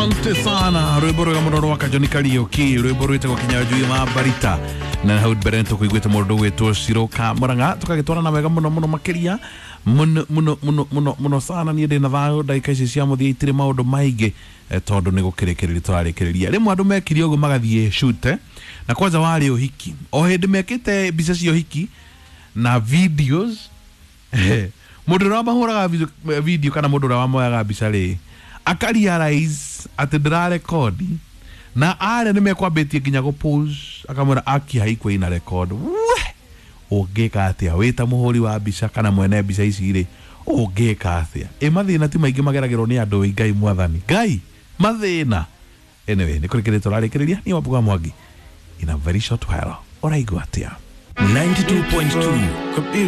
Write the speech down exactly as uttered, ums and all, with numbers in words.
Asante sana rwimbo rwa muno rwa Kajoni Karaoke rwimbo rwitagwo Kinyajui Mabarita na hau berento kuiguita mundu wetwo Siroka Muranga tukagitwarana wega muno muno makiria muno muno muno muno muno sana ni ndina thayo ndaika ici cia muthia itire maundu maingi tondu ni gukirekereria turarekereria rimwe andu mekiri ugo magathie shoot na kwanza wale uhiki o hindi mekite bica cia uhiki na videos mundu ra mahuraga video kana mundu ra wamoyaga bica ri akarealize ati ndira record na are nimekwambitie nginya go pause akamwira aki haikwa ina record ungeka atia wita muhuri wa bica kana mwene bica ici ri ungeka atia e mathina ti maingi mageragirwo ni andu ngai mwathani ngai mathina anyway ni kurikire turarekereria ni wabuga Mwangi in a very short while oraigwa atia ninety-two point two